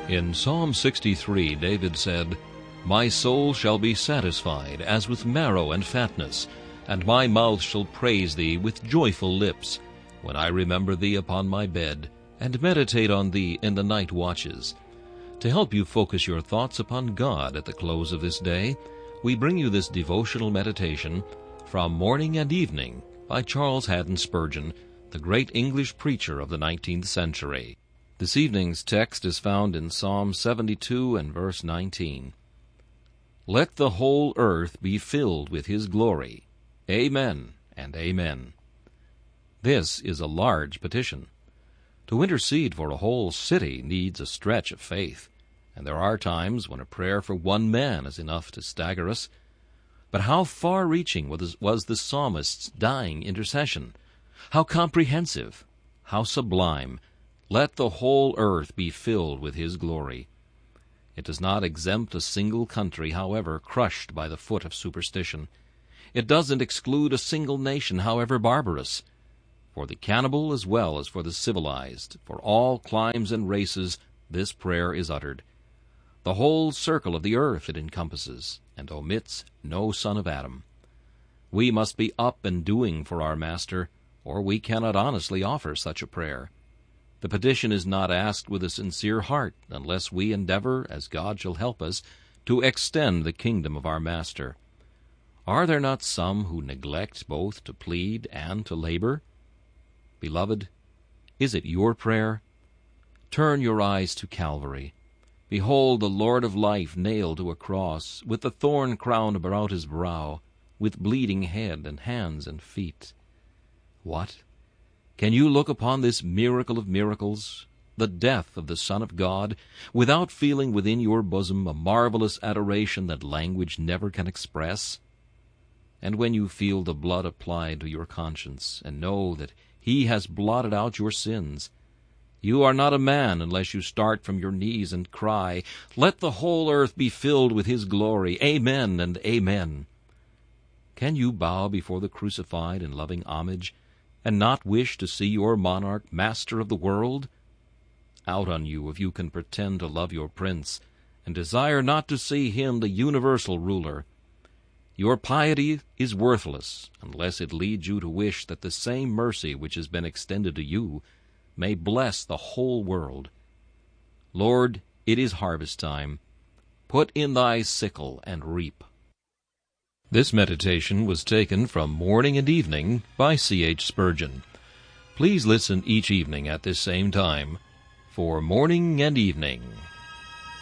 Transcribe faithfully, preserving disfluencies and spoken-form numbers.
In Psalm sixty-three, David said, "My soul shall be satisfied as with marrow and fatness, and my mouth shall praise thee with joyful lips, when I remember thee upon my bed, and meditate on thee in the night watches." To help you focus your thoughts upon God at the close of this day, we bring you this devotional meditation from Morning and Evening by Charles Haddon Spurgeon, the great English preacher of the nineteenth century. This evening's text is found in Psalm seventy-two and verse nineteen. "Let the whole earth be filled with his glory. Amen and amen." This is a large petition. To intercede for a whole city needs a stretch of faith, and there are times when a prayer for one man is enough to stagger us. But how far-reaching was, was the psalmist's dying intercession! How comprehensive! How sublime! Let the whole earth be filled with his glory. It does not exempt a single country, however crushed by the foot of superstition. It doesn't exclude a single nation, however barbarous. For the cannibal as well as for the civilized, for all climes and races, this prayer is uttered. The whole circle of the earth it encompasses, and omits no son of Adam. We must be up and doing for our Master, or we cannot honestly offer such a prayer. The petition is not asked with a sincere heart, unless we endeavor, as God shall help us, to extend the kingdom of our Master. Are there not some who neglect both to plead and to labor? Beloved, is it your prayer? Turn your eyes to Calvary. Behold the Lord of life nailed to a cross, with the thorn crown about his brow, with bleeding head and hands and feet. What? Can you look upon this miracle of miracles, the death of the Son of God, without feeling within your bosom a marvelous adoration that language never can express? And when you feel the blood applied to your conscience, and know that he has blotted out your sins, you are not a man unless you start from your knees and cry, "Let the whole earth be filled with his glory. Amen and amen." Can you bow before the crucified in loving homage, and not wish to see your monarch master of the world? Out on you if you can pretend to love your prince, and desire not to see him the universal ruler. Your piety is worthless unless it leads you to wish that the same mercy which has been extended to you may bless the whole world. Lord, it is harvest time. Put in thy sickle and reap. This meditation was taken from Morning and Evening by C H Spurgeon. Please listen each evening at this same time for Morning and Evening.